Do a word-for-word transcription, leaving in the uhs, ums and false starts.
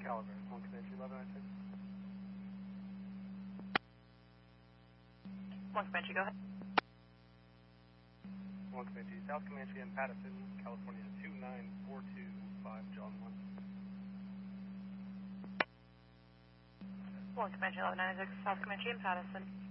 Caliber, one Comanche eleven nine six. one Comanche, go ahead. one Comanche, South Comanche in Patterson, California, two nine four two five, John one. one Comanche eleven nine six, South Comanche in Patterson.